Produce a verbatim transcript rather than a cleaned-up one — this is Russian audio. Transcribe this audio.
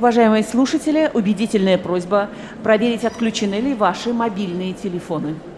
Уважаемые слушатели, убедительная просьба проверить, отключены ли ваши мобильные телефоны.